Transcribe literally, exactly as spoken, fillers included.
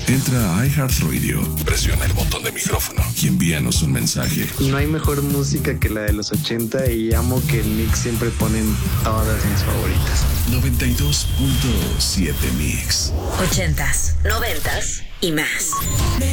Entra a iHeartRadio, presiona el botón de micrófono y envíanos un mensaje. No hay mejor música que la de los ochenta y amo que el mix siempre ponen todas mis favoritas. noventa y dos punto siete Mix. Ochentas, noventas y más.